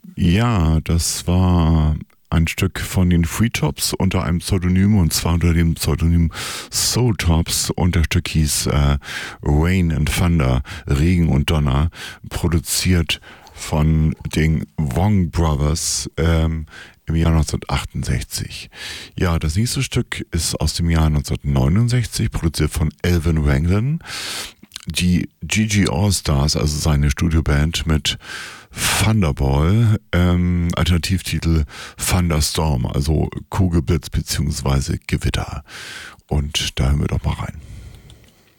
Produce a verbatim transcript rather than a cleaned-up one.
Ja, das war ein Stück von den Freetops unter einem Pseudonym, und zwar unter dem Pseudonym Soul Tops, und das Stück hieß äh, Rain and Thunder, Regen und Donner, produziert von den Wong Brothers ähm, im Jahr neunzehnhundertachtundsechzig. Ja, das nächste Stück ist aus dem Jahr neunzehnhundertneunundsechzig, produziert von Alvin Wanglen. Die G G All-Stars, also seine Studioband, mit Thunderball, ähm, Alternativtitel Thunderstorm, also Kugelblitz bzw. Gewitter. Und da hören wir doch mal rein.